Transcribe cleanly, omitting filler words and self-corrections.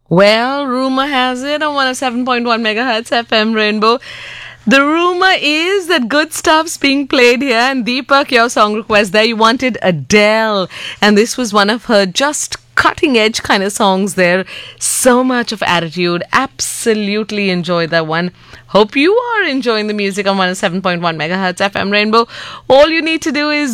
Well, rumor has it on 107.1 megahertz FM Rainbow. The rumor is that good stuff's being played here. And Deepak, your song request there, you wanted Adele. And this was one of her just cutting edge kind of songs there. So much of attitude. Absolutely enjoyed that one. Hope you are enjoying the music on 107.1 megahertz FM Rainbow. All you need to do is